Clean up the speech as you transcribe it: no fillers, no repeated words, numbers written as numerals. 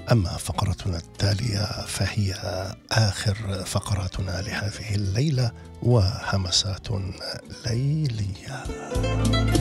أما فقرتنا التالية فهي آخر فقراتنا لهذه الليلة، وهمسات ليلية.